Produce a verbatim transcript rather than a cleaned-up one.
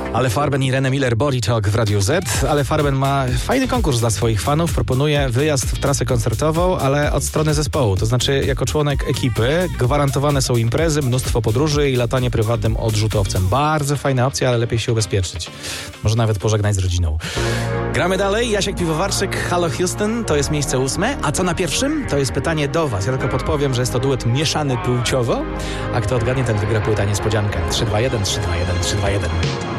Ale Farben i René Miller, Body Talk w Radiu Z. Ale Farben ma fajny konkurs dla swoich fanów. Proponuje wyjazd w trasę koncertową, ale od strony zespołu. To znaczy jako członek ekipy gwarantowane są imprezy, mnóstwo podróży i latanie prywatnym odrzutowcem. Bardzo fajna opcja, ale lepiej się ubezpieczyć. Może nawet pożegnać z rodziną. Gramy dalej. Jasiek Piwowarczyk, Halo Houston. To jest miejsce ósme. A co na pierwszym? To jest pytanie do was. Ja tylko podpowiem, że jest to duet mieszany płciowo. A kto odgadnie, ten wygra płyta niespodziankę. trzy dwa jeden, trzy dwa jeden, trzy dwa jeden.